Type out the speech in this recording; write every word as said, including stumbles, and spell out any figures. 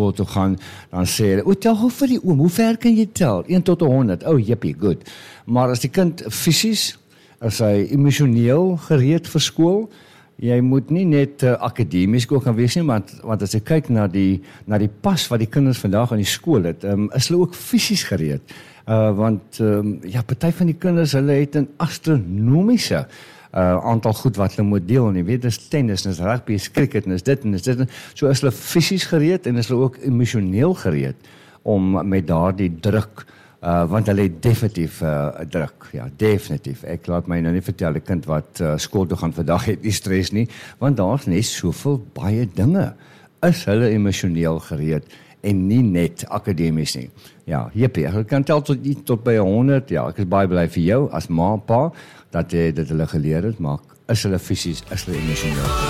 skool toe gaan, dan sê hulle, o, tel gou vir die oom, hoe ver kan jy tel? een tot honderd, oh, jippie, goed. Maar as die kind fisies, as hy emosioneel gereed vir skool, jy moet nie net uh, akademies ook gaan wees nie, want, want as jy kyk na die, na die pas wat die kinders vandag aan die skool het, um, is hulle ook fisies gereed. Uh, want, um, ja, party van die kinders, hulle het 'n astronomiese uh, aantal goed wat hulle moet deel, en jy weet, dis tennis, dis rugby, is cricket, en is dit, en is dit, en so is hulle fisies gereed, en is hulle ook emosioneel gereed, om met daardie druk, Uh, want hulle het definitief uh, druk, ja, definitief. Ek laat my nou nie vertel, die kind wat uh, skool toe gaan vandag het nie stres nie, want daar is net soveel baie dinge. Is hulle emosioneel gereed en nie net akademies nie. Ja, jippie, ek kan tel tot, tot by honderd, ja, ek is baie bly vir jou as ma, pa, dat jy dit hulle geleer het, maar is hulle fisies, is hulle emosioneel gereed.